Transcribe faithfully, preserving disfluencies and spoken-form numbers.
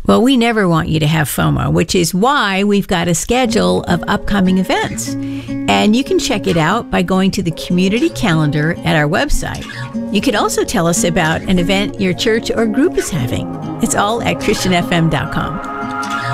But we never want you to have FOMO, which is why we've got a schedule of upcoming events. And you can check it out by going to the community calendar at our website. You could also tell us about an event your church or group is having. It's all at Christian F M dot com.